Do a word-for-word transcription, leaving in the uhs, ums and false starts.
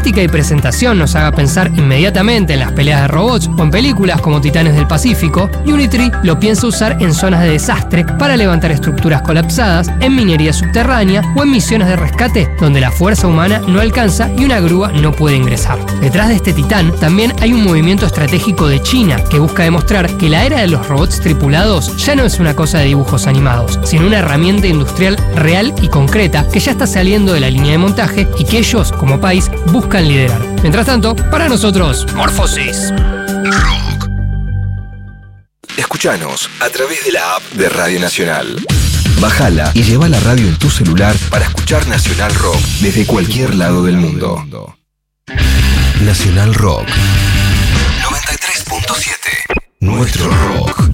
estética y presentación nos haga pensar inmediatamente en las peleas de robots o en películas como Titanes del Pacífico, Unitree lo piensa usar en zonas de desastre para levantar estructuras colapsadas, en minería subterránea o en misiones de rescate donde la fuerza humana no alcanza y una grúa no puede ingresar. Detrás de este titán también hay un movimiento estratégico de China que busca demostrar que la era de los robots tripulados ya no es una cosa de dibujos animados, sino una herramienta industrial real y concreta que ya está saliendo de la línea de montaje y que ellos, como país, buscan liderar. Mientras tanto, para nosotros, Morfosis. Rock. Escuchanos a través de la app de Radio Nacional. Bájala y lleva la radio en tu celular para escuchar Nacional Rock desde cualquier lado del mundo. Nacional Rock noventa y tres punto siete. Nuestro rock.